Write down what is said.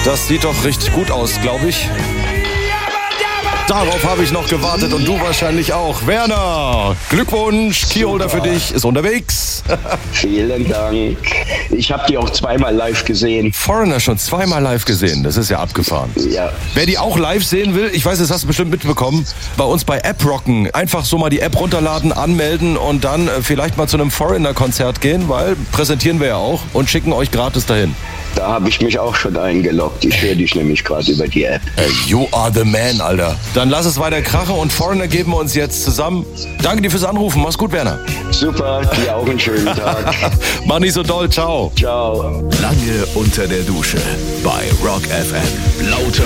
Das sieht doch richtig gut aus, glaube ich. Darauf habe ich noch gewartet und du wahrscheinlich auch. Werner, Glückwunsch, Keyholder für dich, ist unterwegs. Vielen Dank. Ich habe die auch zweimal live gesehen. Foreigner schon zweimal live gesehen, das ist ja abgefahren. Ja. Wer die auch live sehen will, ich weiß, das hast du bestimmt mitbekommen, bei uns bei App Rocken, einfach so mal die App runterladen, anmelden und dann vielleicht mal zu einem Foreigner-Konzert gehen, weil präsentieren wir ja auch und schicken euch gratis dahin. Da habe ich mich auch schon eingeloggt. Ich höre dich nämlich gerade über die App. You are the man, Alter. Dann lass es weiter krachen und Foreigner geben wir uns jetzt zusammen. Danke dir fürs Anrufen. Mach's gut, Werner. Super, dir auch einen schönen Tag. Mach nicht so doll. Ciao. Ciao. Lange unter der Dusche bei Rock FM. Laute